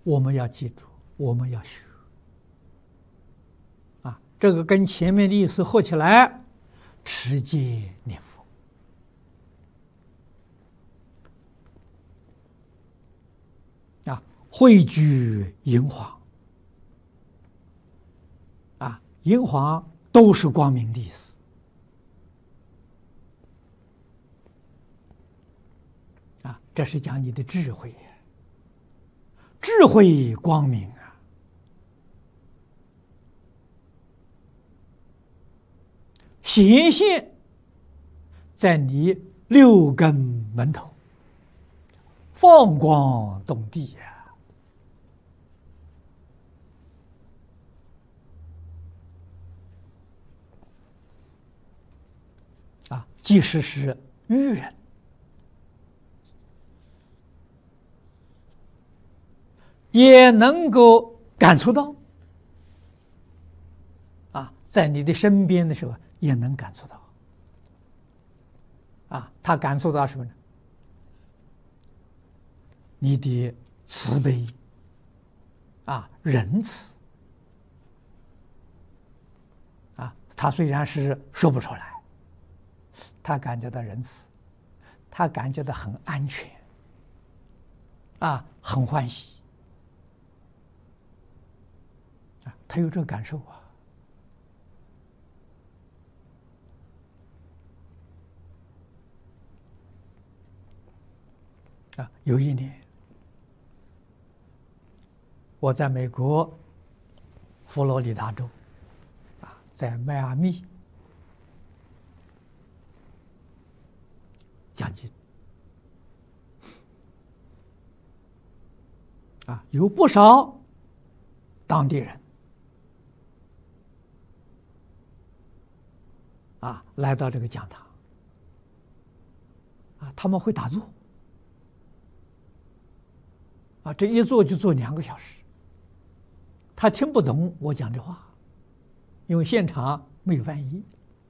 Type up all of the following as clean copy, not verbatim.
我们要记住，我们要学啊，这个跟前面的意思合起来，持戒念佛啊，汇聚银黄啊，银黄都是光明的意思啊，这是讲你的智慧，智慧光明啊，显现在你六根门头，放光动地呀。即使是愚人，也能够感触到啊，在你的身边的时候也能感触到啊，他感受到什么呢？你的慈悲啊，仁慈啊，他虽然是说不出来。他感觉到仁慈，他感觉到很安全，啊，很欢喜，啊，他有这个感受啊。有一年，我在美国佛罗里达州，啊，在迈阿密讲经啊，有不少当地人啊来到这个讲堂啊，他们会打坐啊，这一坐就坐2个小时，他听不懂我讲的话，因为现场没有翻译。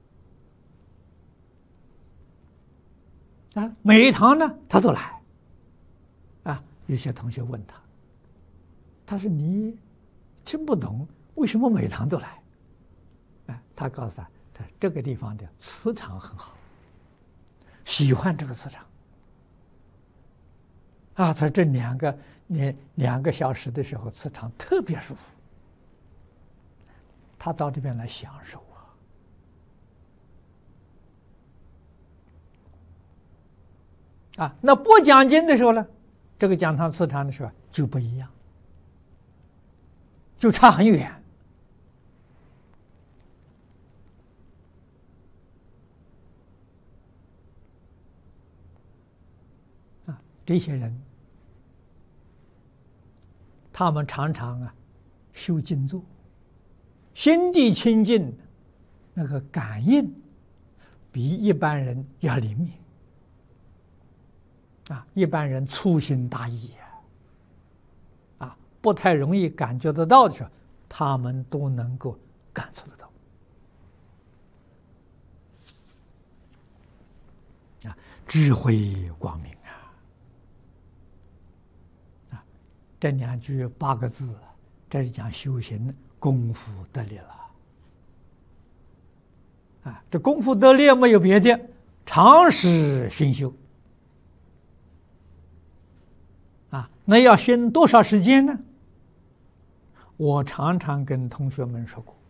啊，每一堂呢，他都来。啊，有些同学问他，他说你听不懂，为什么每堂都来？哎，他告诉他这个地方的磁场很好，喜欢这个磁场。啊，他这2个小时的时候，磁场特别舒服，他到这边来享受。啊，那不讲经的时候呢，这个讲堂磁场的时候就不一样，就差很远。啊，这些人，他们常常啊修静坐，心地清净，那个感应比一般人要灵敏。啊，一般人粗心大意啊，不太容易感觉得到的时候，他们都能够感触得到。啊，智慧光明啊！这2句8个字，这是讲修行功夫得力了。啊，这功夫得力没有别的，常时熏修。啊，那要熏多少时间呢？我常常跟同学们说过，